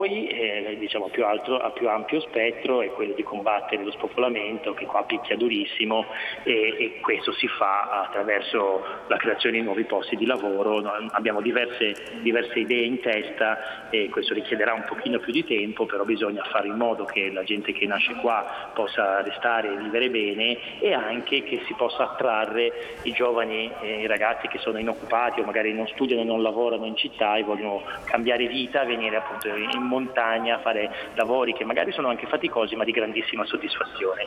diciamo a più ampio spettro, è quello di combattere lo spopolamento, che qua picchia durissimo, e questo si fa attraverso la creazione di nuovi posti di lavoro. Abbiamo diverse idee in testa e questo richiederà un pochino più di tempo, però bisogna fare in modo che la gente che nasce qua possa restare e vivere bene, e anche che si possa attrarre i giovani i ragazzi che sono inoccupati o magari non studiano e non lavorano in città e vogliono cambiare vita, venire appunto in montagna a fare lavori che magari sono anche faticosi ma di grandissima soddisfazione.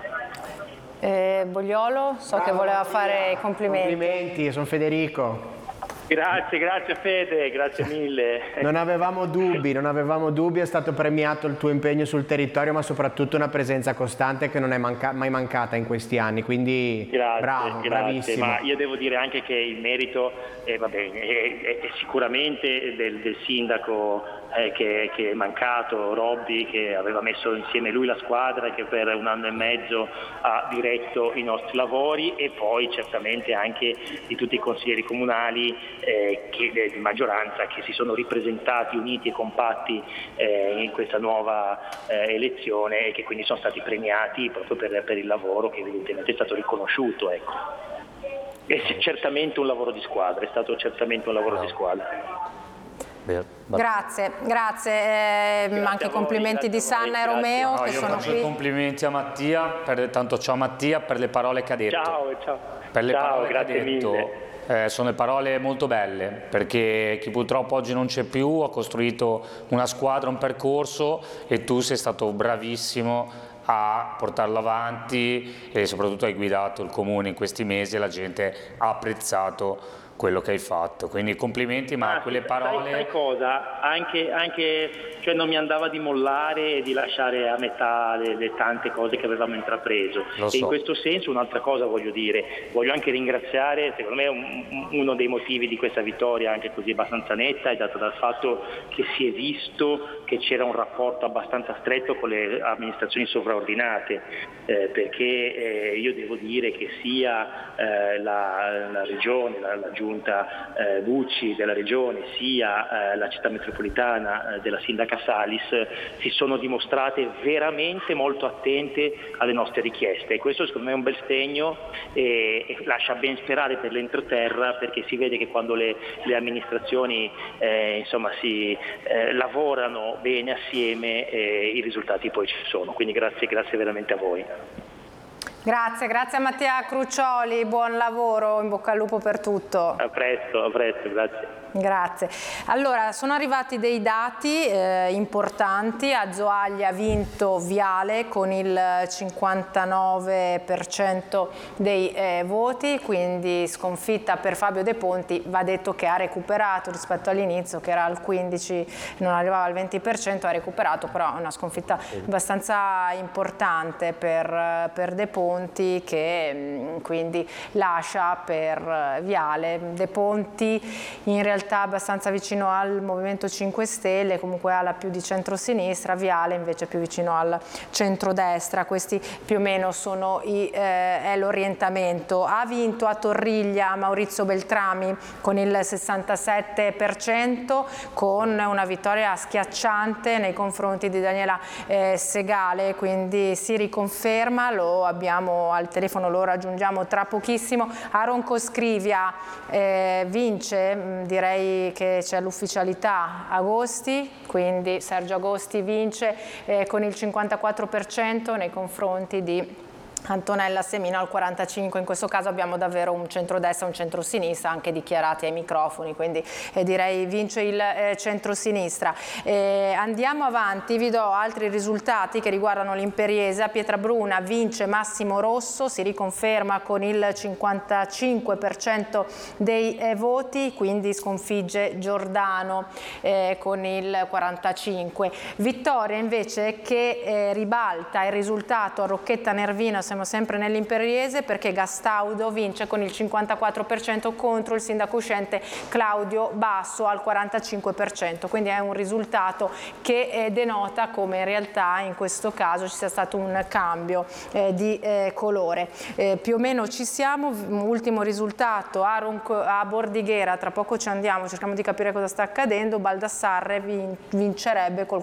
Bogliolo, so che voleva fare i complimenti. Complimenti, sono Federico. Grazie Fede, grazie mille. Non avevamo dubbi, è stato premiato il tuo impegno sul territorio, ma soprattutto una presenza costante che non è mai mancata in questi anni, quindi bravo, bravissimo. Ma io devo dire anche che il merito è sicuramente del sindaco che è mancato, Robby, che aveva messo insieme lui la squadra e che per 1 anno e mezzo ha diretto i nostri lavori, e poi certamente anche di tutti i consiglieri comunali di maggioranza che si sono ripresentati uniti e compatti in questa nuova elezione, e che quindi sono stati premiati proprio per il lavoro che evidentemente è stato riconosciuto. Ecco. È certamente un lavoro di squadra, è stato certamente un lavoro di squadra. Grazie, anche complimenti di Sanna e Romeo che sono qui. Io faccio i complimenti a Mattia, tanto ciao Mattia, per le parole che ha detto. Ciao. Per le parole grazie che ha detto. mille. Sono parole molto belle, perché chi purtroppo oggi non c'è più ha costruito una squadra, un percorso, e tu sei stato bravissimo a portarlo avanti e soprattutto hai guidato il comune in questi mesi e la gente ha apprezzato quello che hai fatto, quindi complimenti, ma quelle parole... Sai cosa? Anche cioè non mi andava di mollare e di lasciare a metà le tante cose che avevamo intrapreso. E in questo senso un'altra cosa voglio dire, voglio anche ringraziare, secondo me uno dei motivi di questa vittoria anche così abbastanza netta è dato dal fatto che si è visto che c'era un rapporto abbastanza stretto con le amministrazioni sovraordinate, perché io devo dire che sia la regione, la giunta Bucci della regione, sia la città metropolitana della sindaca Salis si sono dimostrate veramente molto attente alle nostre richieste, e questo secondo me è un bel segno e lascia ben sperare per l'entroterra, perché si vede che quando le amministrazioni si lavorano bene assieme i risultati poi ci sono, quindi grazie veramente a voi. Grazie a Mattia Crucioli, buon lavoro, in bocca al lupo per tutto. A presto, grazie. Grazie. Allora, sono arrivati dei dati importanti. A Zoaglia ha vinto Viale con il 59% dei voti, quindi sconfitta per Fabio De Ponti. Va detto che ha recuperato rispetto all'inizio, che era al 15%, non arrivava al 20%, ha recuperato, però è una sconfitta abbastanza importante per De Ponti, che quindi lascia per Viale. De Ponti in realtà abbastanza vicino al Movimento 5 Stelle, comunque alla più di centrosinistra, Viale invece più vicino al centrodestra. Questi più o meno sono è l'orientamento. Ha vinto a Torriglia Maurizio Beltrami con il 67%, con una vittoria schiacciante nei confronti di Daniela Segale, quindi si riconferma, lo abbiamo al telefono, lo raggiungiamo tra pochissimo. A Roncoscrivia vince, direi che c'è l'ufficialità, Agosti, quindi Sergio Agosti vince con il 54% nei confronti di Antonella Semino al 45%. In questo caso abbiamo davvero un centrodestra e un centrosinistra anche dichiarati ai microfoni, quindi direi vince il centrosinistra. Andiamo avanti, vi do altri risultati che riguardano l'Imperiese. A Pietrabruna vince Massimo Rosso, si riconferma con il 55% dei voti, quindi sconfigge Giordano con il 45%. Vittoria invece che ribalta il risultato a Rocchetta Nervino, siamo sempre nell'Imperiese, perché Gastaudo vince con il 54% contro il sindaco uscente Claudio Basso al 45%, quindi è un risultato che denota come in realtà in questo caso ci sia stato un cambio di colore. Più o meno ci siamo. Ultimo risultato a Bordighera, tra poco ci andiamo, cerchiamo di capire cosa sta accadendo. Baldassarre vincerebbe col